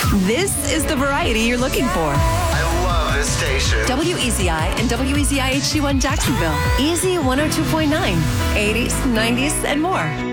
This is the variety you're looking for. I love this station. WEZI and WEZI HD1 Jacksonville. Easy 102.9, 80s, 90s, and more.